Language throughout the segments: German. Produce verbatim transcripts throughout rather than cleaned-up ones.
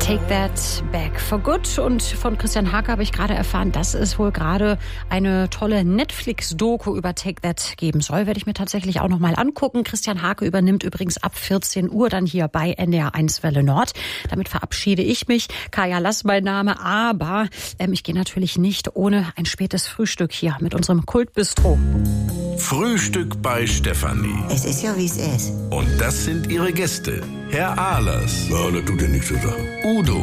Take That Back for Good. Und von Christian Hake habe ich gerade erfahren, dass es wohl gerade eine tolle Netflix-Doku über Take That geben soll. Werde ich mir tatsächlich auch noch mal angucken. Christian Hake übernimmt übrigens ab vierzehn Uhr dann hier bei N D R eins Welle Nord. Damit verabschiede ich mich. Kaya Lass mein Name. Aber ähm, ich gehe natürlich nicht ohne ein spätes Frühstück hier mit unserem Kultbistro. Frühstück bei Stefanie. Es ist ja, wie es ist. Und das sind ihre Gäste. Herr Ahlers. Ja, das tut ja nichts zur Sache. Udo.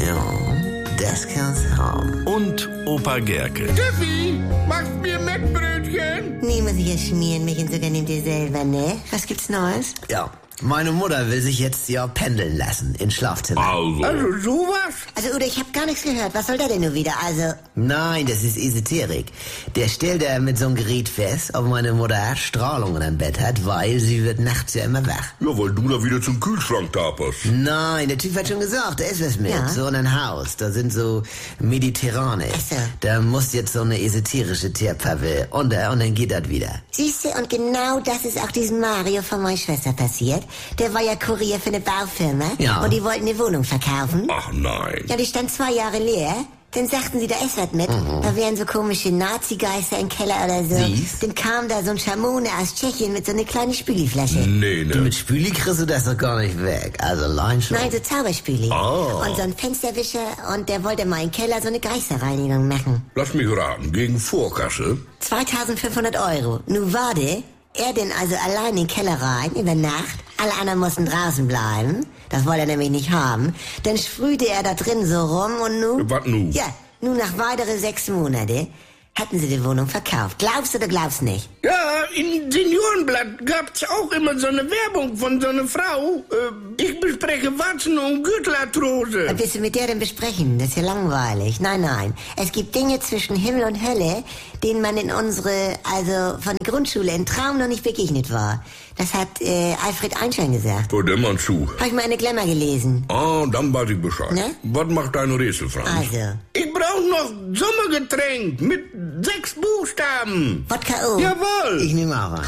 Ja, das kann's haben. Und Opa Gerke. Steffi, machst mir Mettbrötchen? Nee, muss ich ja schmieren, mich und sogar nehmt ihr selber, ne? Was gibt's Neues? Ja, meine Mutter will sich jetzt ja pendeln lassen ins Schlafzimmer. Also. Also sowas? Also, Udo, ich hab gar nichts gehört. Was soll der denn nur wieder? Also... Nein, das ist Esoterik. Der stellt er mit so einem Gerät fest, ob meine Mutter Strahlungen am Bett hat, weil sie wird nachts ja immer wach. Ja, weil du da wieder zum Kühlschrank taperst. Nein, der Typ hat schon gesagt, da ist was mit. Ja. So ein Haus, da sind so Mediterrane. Ach so. Da muss jetzt so eine esoterische Teerpappe unter und dann geht das wieder. Siehste, und genau das ist auch diesem Mario von meiner Schwester passiert. Der war ja Kurier für eine Baufirma. Ja. Und die wollten eine Wohnung verkaufen. Ach nein. Ja, die stand zwei Jahre leer. Dann sagten sie, da ist was mit. Mhm. Da wären so komische Nazi-Geister im Keller oder so. Siehst? Dann kam da so ein Schamone aus Tschechien mit so einer kleinen Spüliflasche. Nee, Du, ne? mit Spüli kriegst du das doch gar nicht weg. Also allein schon. Nein, so Zauberspüli. Oh. Und so ein Fensterwischer und der wollte mal im Keller so eine Geisterreinigung machen. Lass mich raten, gegen Vorkasse? zweitausendfünfhundert Euro. Nu warte, er denn also allein in den Keller rein, über Nacht. Alle anderen mussten draußen bleiben. Das wollte er nämlich nicht haben. Dann sprühte er da drin so rum und nu... Was nu? Ja, nun nach weitere sechs Monate hatten sie die Wohnung verkauft. Glaubst du oder glaubst nicht? Ja, im Seniorenblatt gab's auch immer so eine Werbung von so einer Frau. Äh, ich bespreche Warzen und Gürtelarthrose. Was willst du mit der denn besprechen? Das ist ja langweilig. Nein, nein. Es gibt Dinge zwischen Himmel und Hölle, denen man in unsere, also von der Grundschule in Traum noch nicht begegnet war. Das hat äh, Alfred Einstein gesagt. Vor dem Mann zu. Hab ich mal in der Glamour gelesen. Ah, dann weiß ich Bescheid. Ne? Was macht deine Rätsel, Franz? Also, Ich brauch noch Sommergetränk mit sechs Buchstaben. Wodka O. Jawohl. Ich nehme auch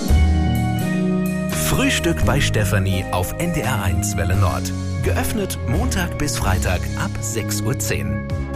rein. Frühstück bei Stefanie auf N D R eins Welle Nord. Geöffnet Montag bis Freitag ab sechs Uhr zehn.